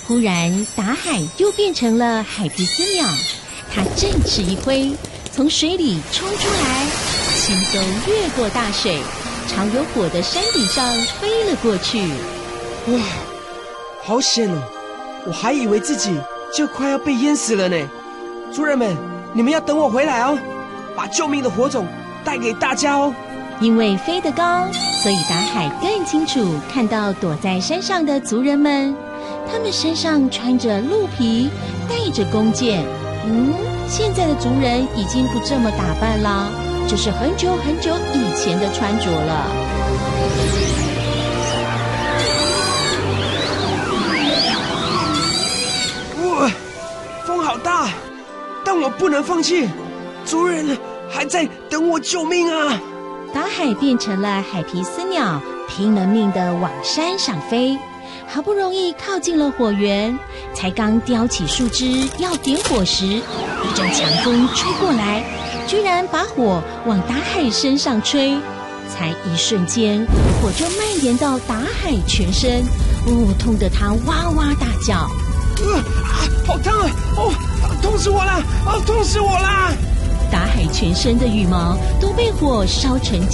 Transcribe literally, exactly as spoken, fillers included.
忽然，达海又变成了海皮斯鸟，它振翅一挥，从水里冲出来，轻松越过大水，朝有火的山顶上飞了过去。 哇，好险哦！我还以为自己就快要被淹死了呢。族人们，你们要等我回来哦，把救命的火种带给大家哦。 因为飞得高，所以达海更清楚看到躲在山上的族人们，他们身上穿着鹿皮，带着弓箭。嗯，现在的族人已经不这么打扮啦，这是很久很久以前的穿着了。 哇，风好大，但我不能放弃，族人还在等我救命啊！ 达海变成了海皮斯鸟，拼了命地往山上飞，好不容易靠近了火源，才刚叼起树枝要点火时，一阵强风吹过来，居然把火往达海身上吹，才一瞬间，火就蔓延到达海全身，哦，痛得他哇哇大叫。 呃啊，好烫啊！哦，痛死我了！啊，痛死我了！ 达海全身的羽毛都被火烧成